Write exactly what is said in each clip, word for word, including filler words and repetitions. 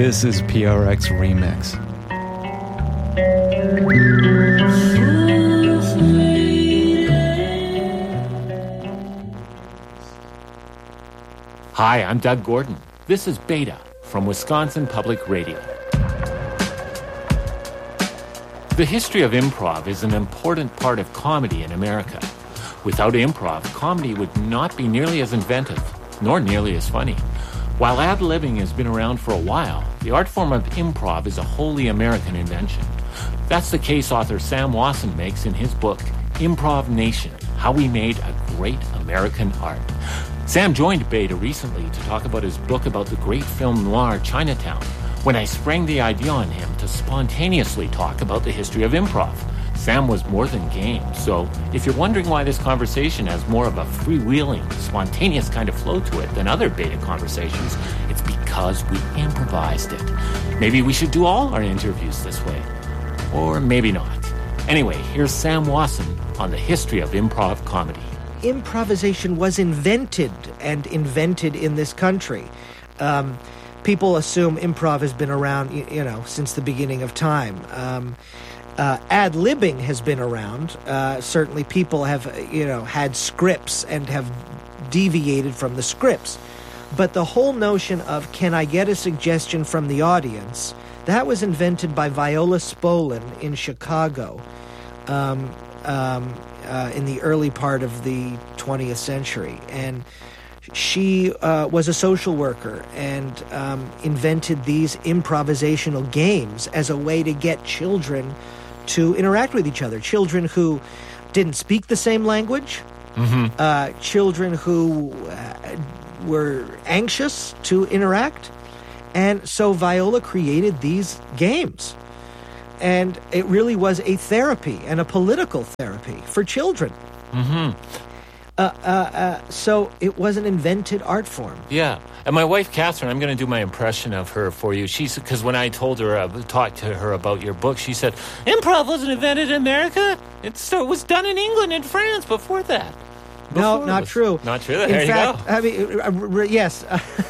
This is P R X Remix. Hi, I'm Doug Gordon. This is Beta from Wisconsin Public Radio. The history of improv is an important part of comedy in America. Without improv, comedy would not be nearly as inventive, nor nearly as funny. While ad-libbing has been around for a while, the art form of improv is a wholly American invention. That's the case author Sam Wasson makes in his book, Improv Nation, How We Made a Great American Art. Sam joined Beta recently to talk about his book about the great film noir Chinatown, when I sprang the idea on him to spontaneously talk about the history of improv. Sam was more than game, so if you're wondering why this conversation has more of a freewheeling, spontaneous kind of flow to it than other Beta conversations, it's because we improvised it. Maybe we should do all our interviews this way. Or maybe not. Anyway, here's Sam Wasson on the history of improv comedy. Improvisation was invented and invented in this country. Um, people assume improv has been around, you, you know, since the beginning of time. Um, uh, ad-libbing has been around. Uh, certainly people have, you know, had scripts and have deviated from the scripts. But the whole notion of, can I get a suggestion from the audience, that was invented by Viola Spolin in Chicago. Um, um, Uh, in the early part of the twentieth century. And she uh, was a social worker and um, invented these improvisational games as a way to get children to interact with each other. Children who didn't speak the same language, mm-hmm. uh, children who uh, were anxious to interact. And so Viola created these games. And it really was a therapy and a political therapy for children. Mm-hmm. Uh, uh, uh, so it was an invented art form. Yeah. And my wife, Catherine, I'm going to do my impression of her for you. She's because when I told her, uh, talked to her about your book, she said, improv wasn't invented in America. It so it was done in England and France before that. Before no, not was, true. Not true. In There fact, you go. I mean, uh, yes.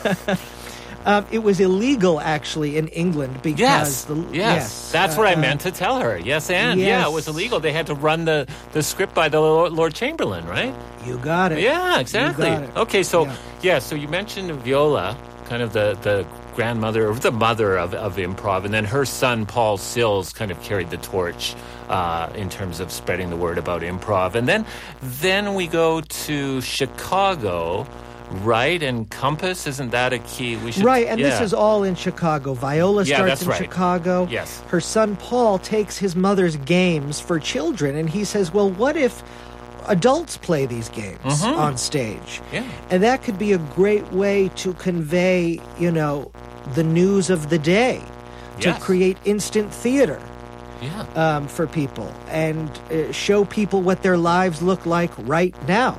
Um, it was illegal, actually, in England because... Yes, the, yes. yes. That's uh, what I meant to tell her. Yes, and yes. yeah, it was illegal. They had to run the, the script by the Lord, Lord Chamberlain, right? You got it. Yeah, exactly. You got it. Okay, so, yeah. yeah, so you mentioned Viola, kind of the, the grandmother, or the mother of, of improv, and then her son, Paul Sills, kind of carried the torch uh, in terms of spreading the word about improv. And then, then we go to Chicago... Right, and Compass, isn't that a key? We should, right, and yeah. this is all in Chicago. Viola yeah, starts that's in right. Chicago. Yes. Her son Paul takes his mother's games for children, and he says, well, what if adults play these games mm-hmm. on stage? Yeah. And that could be a great way to convey, you know, the news of the day, to yes. create instant theater. Yeah. Um, for people, and uh, show people what their lives look like right now.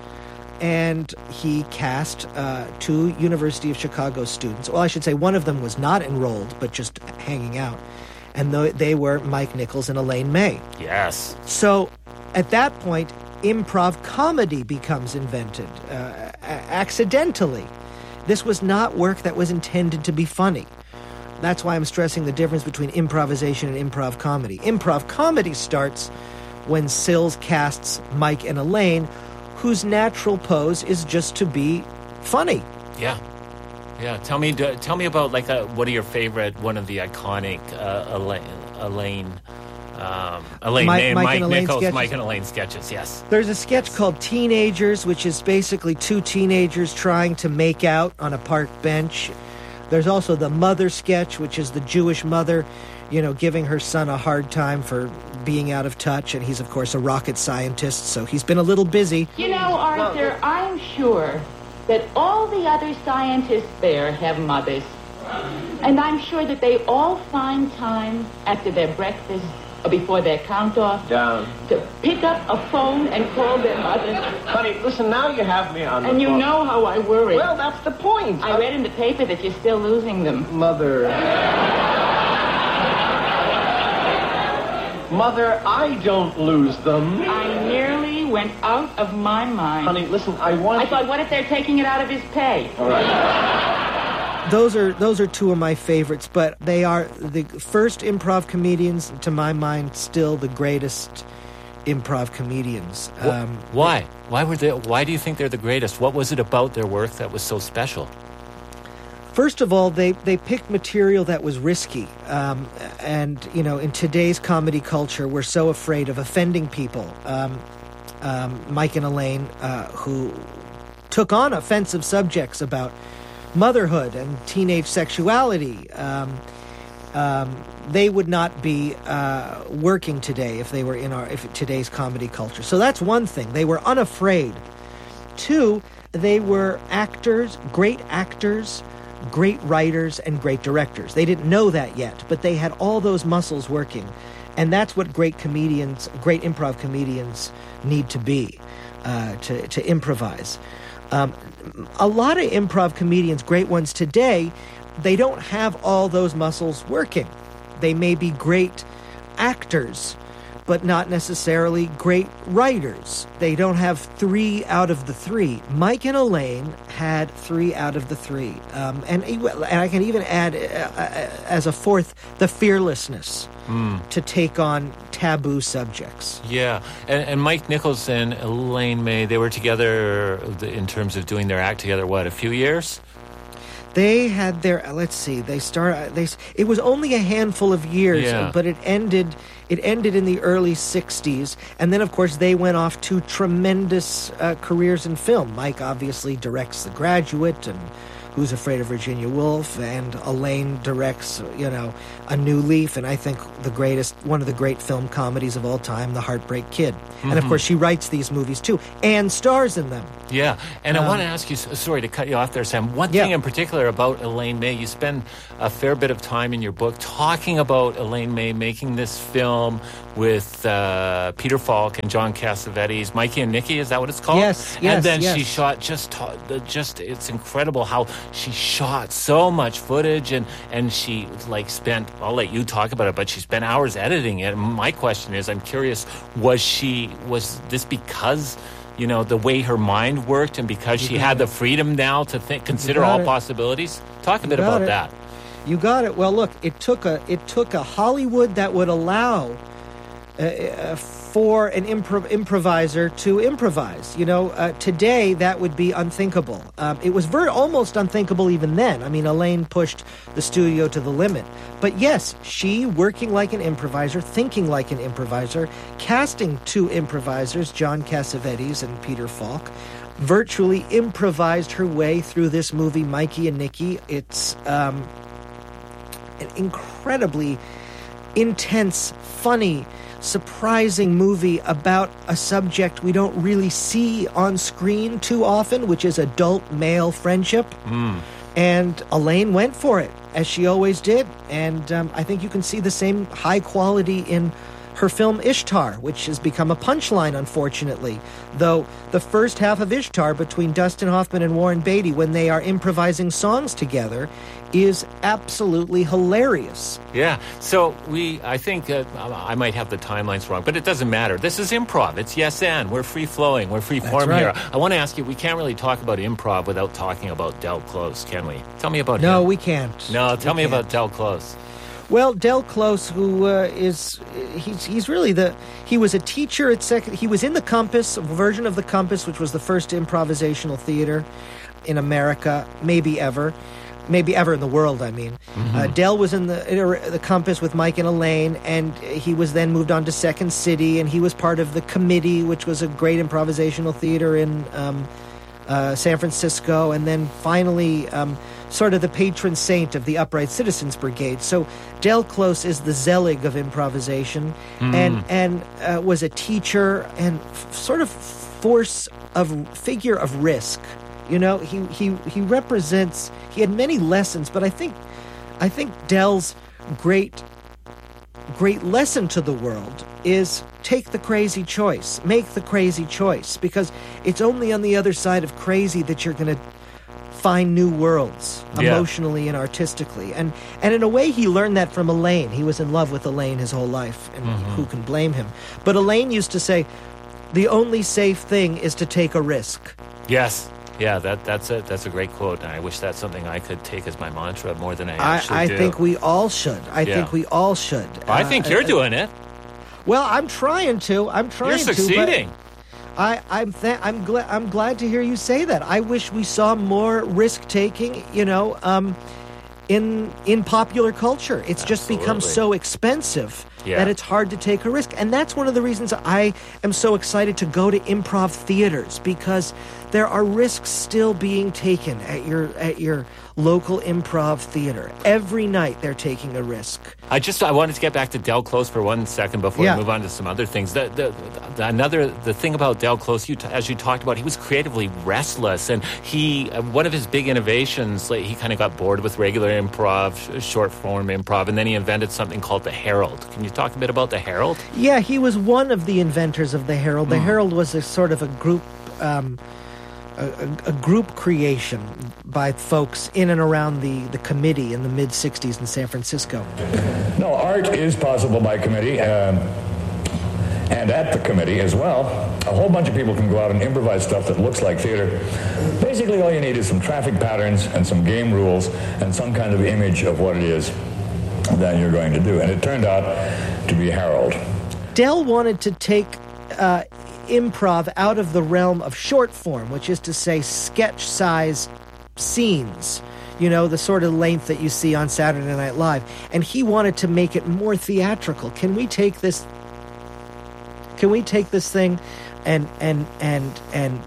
And he cast uh, two University of Chicago students. Well, I should say one of them was not enrolled, but just hanging out. And th- they were Mike Nichols and Elaine May. Yes. So at that point, improv comedy becomes invented uh, accidentally. This was not work that was intended to be funny. That's why I'm stressing the difference between improvisation and improv comedy. Improv comedy starts when Sills casts Mike and Elaine, whose natural pose is just to be funny. Yeah, yeah. Tell me, tell me about like a, what are your favorite, one of the iconic uh, Elaine, Elaine, um, Elaine, Mike, name, Mike, Mike and Elaine Nichols, sketches. Mike and Elaine sketches. Yes. There's a sketch called Teenagers, which is basically two teenagers trying to make out on a park bench. There's also the Mother sketch, which is the Jewish mother, you know, giving her son a hard time for being out of touch, and he's, of course, a rocket scientist, so he's been a little busy. You know, Arthur, I'm sure that all the other scientists there have mothers, and I'm sure that they all find time after their breakfast or before their count-off Down. to pick up a phone and call their mother. Honey, listen, now you have me on the And you phone. know how I worry. Well, that's the point. I read in the paper that you're still losing them. Mother... Mother, I don't lose them. I nearly went out of my mind. Honey, listen, I want... I thought, what if they're taking it out of his pay? All right. those are those are two of my favorites, but they are the first improv comedians, to my mind, still the greatest improv comedians. Um, why? Why were they? Why do you think they're the greatest? What was it about their work that was so special? First of all, they, they picked material that was risky. Um, and, you know, in today's comedy culture, we're so afraid of offending people. Um, um, Mike and Elaine, uh, who took on offensive subjects about motherhood and teenage sexuality, um, um, they would not be uh, working today if they were in our if today's comedy culture. So that's one thing. They were unafraid. Two, they were actors, great actors, great writers, and great directors. They didn't know that yet, but they had all those muscles working. And that's what great comedians, great improv comedians need to be, uh, to, to improvise. Um, a lot of improv comedians, great ones today, they don't have all those muscles working. They may be great actors, but not necessarily great writers. They don't have three out of the three. Mike and Elaine had three out of the three. Um, and, and I can even add, uh, as a fourth, the fearlessness mm. to take on taboo subjects. Yeah, and, and Mike Nichols and Elaine May, they were together in terms of doing their act together, what, a few years? They had their, let's see, they start. They it was only a handful of years, yeah. but it ended. It ended in the early sixties, and then of course they went off to tremendous uh, careers in film. Mike obviously directs The Graduate and Who's Afraid of Virginia Woolf, and Elaine directs, you know, A New Leaf, and I think the greatest, one of the great film comedies of all time, The Heartbreak Kid. Mm-hmm. And of course she writes these movies too, and stars in them. Yeah, and um, I want to ask you, sorry to cut you off there, Sam, one yeah. thing in particular about Elaine May, you spend a fair bit of time in your book talking about Elaine May making this film with uh, Peter Falk and John Cassavetes, Mikey and Nicky, is that what it's called? Yes, yes, And then yes. she shot just, just, it's incredible how she shot so much footage, and, and she like spent, I'll let you talk about it, but she spent hours editing it. And my question is, I'm curious, was she, was this because, you know, the way her mind worked and because you she had it. the freedom now to think, consider all it. possibilities? Talk a you bit about it. that. You got it. Well, look, it took a, it took a Hollywood that would allow Uh, for an impro- improviser to improvise. You know, uh, today that would be unthinkable. Um, it was very almost unthinkable even then. I mean, Elaine pushed the studio to the limit. But yes, she, working like an improviser, thinking like an improviser, casting two improvisers, John Cassavetes and Peter Falk, virtually improvised her way through this movie, Mikey and Nicky. It's um, an incredibly intense, funny, surprising movie about a subject we don't really see on screen too often, which is adult male friendship. Mm. And Elaine went for it, as she always did. And um, I think you can see the same high quality in her film Ishtar, which has become a punchline, unfortunately. Though the first half of Ishtar, between Dustin Hoffman and Warren Beatty, when they are improvising songs together, is absolutely hilarious. Yeah, so we, I think, uh, I might have the timelines wrong, but it doesn't matter. This is improv. It's yes and. We're free-flowing. We're free-form right. here. I want to ask you, we can't really talk about improv without talking about Del Close, can we? Tell me about no, him. we can't. No, tell we me can't. about Del Close. Well, Del Close, who uh, is, he's he's really the, he was a teacher at second, he was in the Compass, a version of the Compass, which was the first improvisational theater in America, maybe ever. Maybe ever in the world, I mean. Mm-hmm. Uh, Del was in the in the Compass with Mike and Elaine, and he was then moved on to Second City, and he was part of the Committee, which was a great improvisational theater in um, uh, San Francisco, and then finally um, sort of the patron saint of the Upright Citizens Brigade. So Del Close is the Zelig of improvisation, mm. and and uh, was a teacher and f- sort of force of figure of risk. You know, he, he, he represents, he had many lessons, but I think I think Del's great great lesson to the world is take the crazy choice, make the crazy choice, because it's only on the other side of crazy that you're going to find new worlds, yeah. emotionally and artistically. And and in a way, he learned that from Elaine. He was in love with Elaine his whole life, and mm-hmm. who can blame him? But Elaine used to say, the only safe thing is to take a risk. Yes. Yeah, that that's a that's a great quote, and I wish that's something I could take as my mantra more than I I, actually I do. think we all should. I Yeah. think we all should. I think Uh, you're uh, doing it. Well, I'm trying to. I'm trying You're to. but succeeding. I, I'm th- I'm glad I'm glad to hear you say that. I wish we saw more risk taking. You know, um, in in popular culture, it's just become Absolutely. so expensive Yeah. that it's hard to take a risk, and that's one of the reasons I am so excited to go to improv theaters, because there are risks still being taken at your at your local improv theater. Every night they're taking a risk. I just I wanted to get back to Del Close for one second before Yeah. we move on to some other things. The, the, the another the thing about Del Close, you t- as you talked about, he was creatively restless, and he uh, one of his big innovations, like, he kind of got bored with regular improv, sh- short form improv, and then he invented something called the Herald. Can you talk a bit about the Herald? Yeah, he was one of the inventors of the Herald. The Herald was a sort of a group, um, a, a, a group creation by folks in and around the, the committee in the mid sixties in San Francisco. No, art is possible by committee, um, and at the committee as well. A whole bunch of people can go out and improvise stuff that looks like theater. Basically, all you need is some traffic patterns and some game rules and some kind of image of what it is that you're going to do. And it turned out to be Harold. Del wanted to take uh, improv out of the realm of short form, which is to say sketch-sized scenes, you know, the sort of length that you see on Saturday Night Live. And he wanted to make it more theatrical. Can we take this can we take this thing and and and and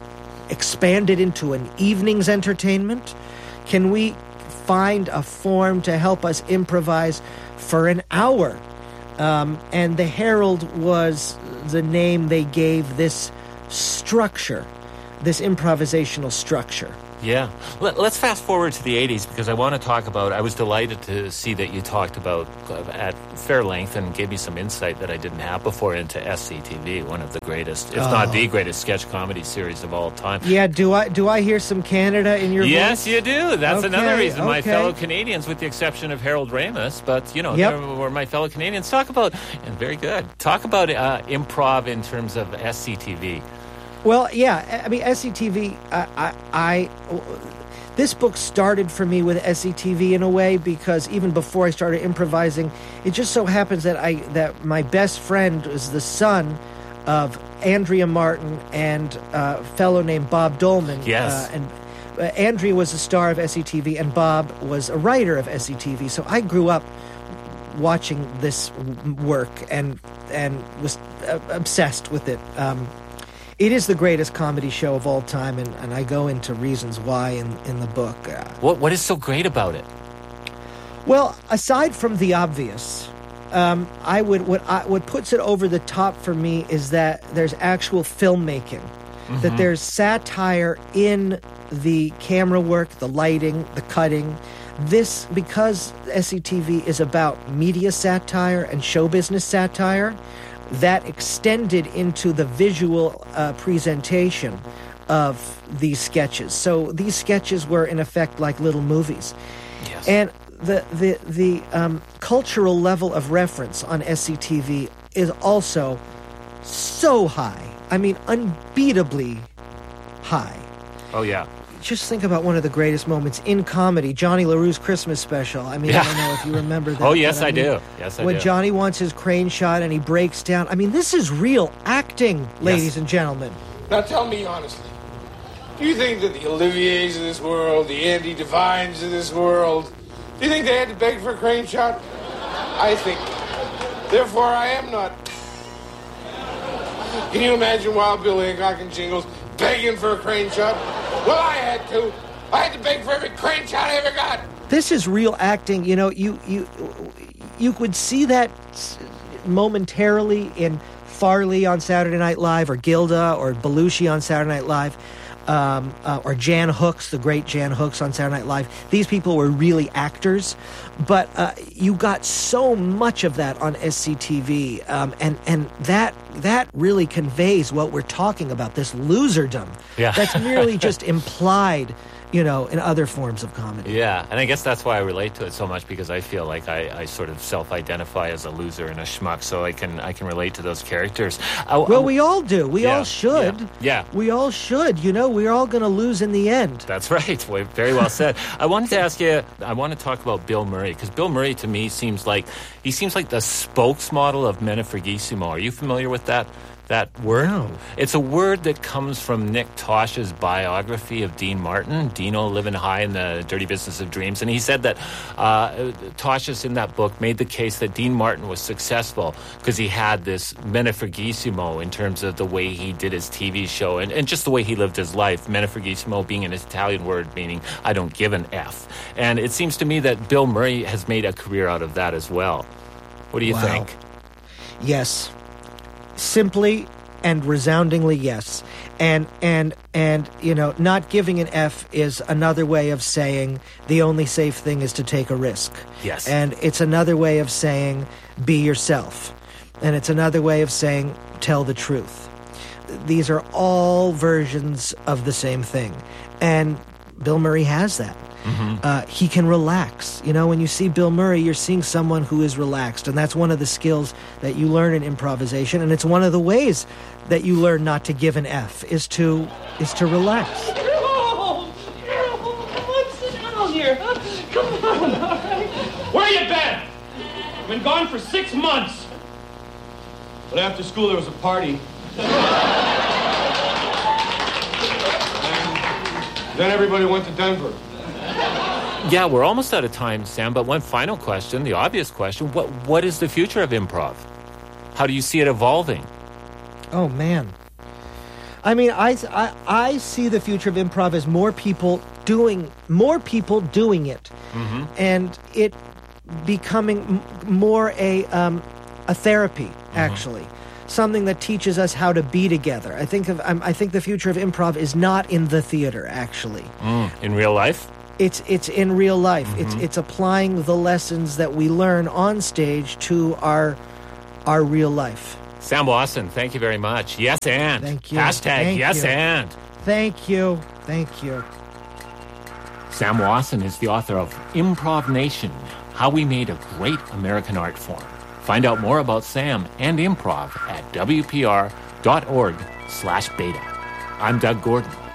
expand it into an evening's entertainment? Can we find a form to help us improvise for an hour? Um, and the Herald was the name they gave this structure, this improvisational structure. Yeah. Let, let's fast forward to the eighties, because I want to talk about, I was delighted to see that you talked about uh, at fair length and gave me some insight that I didn't have before into S C T V, one of the greatest, if Oh. not the greatest sketch comedy series of all time. Yeah, do I do I hear some Canada in your Yes, voice? you do. That's Okay, another reason. My okay. fellow Canadians, with the exception of Harold Ramis, but, you know, Yep. they were my fellow Canadians. Talk about, and very good, talk about uh, improv in terms of S C T V. Well, yeah, I mean, S C T V, I, I, I, this book started for me with S C T V in a way, because even before I started improvising, it just so happens that I that my best friend was the son of Andrea Martin and a fellow named Bob Dolman. Yes. Uh, and uh, Andrea was a star of S C T V, and Bob was a writer of S C T V. So I grew up watching this w- work and and was uh, obsessed with it. Um, It is the greatest comedy show of all time, and, and I go into reasons why in, in the book. Uh, What What is so great about it? well, aside from the obvious, um, I would what I, what puts it over the top for me is that there's actual filmmaking, that there's satire in the camera work, the lighting, the cutting. This, because S C T V is about media satire and show business satire, that extended into the visual uh, presentation of these sketches. So these sketches were, in effect, like little movies. Yes. And the the the um, cultural level of reference on S C T V is also so high. I mean, unbeatably high. Oh, yeah. Just think about one of the greatest moments in comedy, Johnny LaRue's Christmas special. I mean, I don't know if you remember that. Oh, yes, but I mean, do. Yes, I when do. Johnny wants his crane shot and he breaks down. I mean, this is real acting, ladies and gentlemen. Now tell me honestly, do you think that the Oliviers of this world, the Andy Devines of this world, do you think they had to beg for a crane shot? I think not. Therefore, I am not. Can you imagine Wild Bill Hancock and Jingles begging for a crane shot? Well, I had to. I had to beg for every crane shot I ever got. This is real acting. You know, you you you could see that momentarily in Farley on Saturday Night Live, or Gilda, or Belushi on Saturday Night Live, um, uh, or Jan Hooks, the great Jan Hooks on Saturday Night Live. These people were really actors, but uh, you got so much of that on S C T V, um, and and that that really conveys what we're talking about, this loserdom. Yeah. That's merely just implied, you know, in other forms of comedy. Yeah, and I guess that's why I relate to it so much, because I feel like I, I sort of self-identify as a loser and a schmuck, so I can I can relate to those characters. I, Well, I, we all do. We yeah, all should. Yeah, yeah. We all should. You know, we're all going to lose in the end. That's right. Well, very well said. I wanted to ask you, I want to talk about Bill Murray, because Bill Murray to me seems like, he seems like the spokesmodel of Menefregissimo. Are you familiar with that? That word? No. It's a word that comes from Nick Tosh's biography of Dean Martin, Dino Living High in the Dirty Business of Dreams. And he said that uh, Tosh's in that book made the case that Dean Martin was successful because he had this Menefregissimo in terms of the way he did his T V show and, and just the way he lived his life. Menefregissimo being an Italian word meaning I don't give an F. And it seems to me that Bill Murray has made a career out of that as well. What do you Wow. think? Yes. Simply and resoundingly yes. And and and you know, not giving an F is another way of saying the only safe thing is to take a risk. Yes. And it's another way of saying be yourself. And it's another way of saying tell the truth. These are all versions of the same thing. And Bill Murray has that. Mm-hmm. Uh, he can relax. You know, when you see Bill Murray, you're seeing someone who is relaxed. And that's one of the skills that you learn in improvisation. And it's one of the ways that you learn not to give an F, is to is to relax. Harold! Harold, come on, sit down here. Come on, all right? Where you been? I've been gone for six months. But after school, there was a party. And then everybody went to Denver. Yeah, we're almost out of time, Sam, but one final question, the obvious question, what what is the future of improv? How do you see it evolving? Oh, man. I mean, I, I, I see the future of improv as more people doing, more people doing it. Mm-hmm. And it becoming m- more a, um, a therapy, mm-hmm. actually. Something that teaches us how to be together. I think of, um, I think the future of improv is not in the theater, actually. Mm, in real life? It's it's in real life. Mm-hmm. It's it's applying the lessons that we learn on stage to our our real life. Sam Wasson, thank you very much. Yes, and. Thank you. Hashtag Thank yes, you. and. Thank you. Thank you. Sam Wasson is the author of Improv Nation, How We Made a Great American Art Form. Find out more about Sam and improv at W P R dot org slash beta. I'm Doug Gordon.